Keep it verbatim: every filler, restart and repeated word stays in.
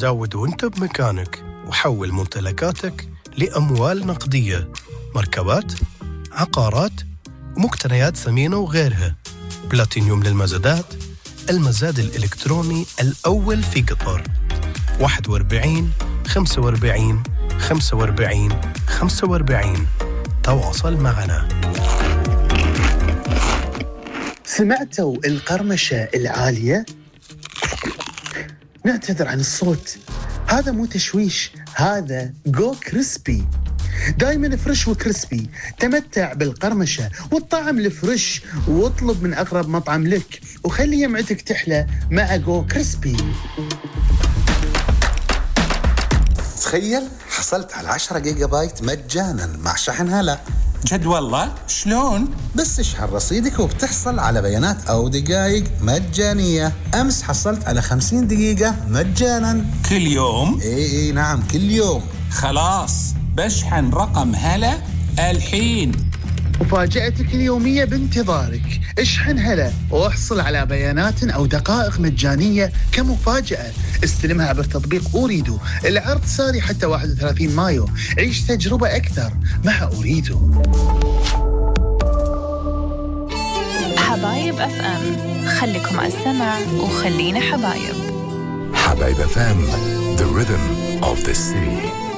زود وانت بمكانك وحول ممتلكاتك لأموال نقدية، مركبات، عقارات ومقتنيات ثمينة وغيرها. بلاتينيوم للمزادات، المزاد الإلكتروني الأول في قطر. واحد وأربعين خمسة وأربعين خمسة وأربعين خمسة وأربعين. تواصل معنا. سمعتوا القرمشة العالية؟ نعتذر عن الصوت، هذا مو تشويش، هذا جو كريسبي. دايما فريش وكريسبي، تمتع بالقرمشة والطعم الفريش، واطلب من أقرب مطعم لك وخلي يمعتك تحلى مع جو كريسبي. تخيل حصلت على عشرة جيجا بايت مجانا مع شحن هلا. جد والله؟ شلون؟ بس اشحن رصيدك وبتحصل على بيانات أو دقائق مجانية. أمس حصلت على خمسين دقيقة مجانا. كل يوم؟ إيه إيه نعم كل يوم. خلاص بشحن رقم هلا الحين. مفاجأتك اليومية بانتظارك. اشحن هلا واحصل على بيانات أو دقائق مجانية كمفاجأة. استلمها عبر تطبيق أوريدو. العرض ساري حتى واحد وثلاثين مايو. عيش تجربة أكثر مع أوريدو. حبايب أف أم، خليكم على السمع وخلينا حبايب. حبايب أف أم, the rhythm of the city.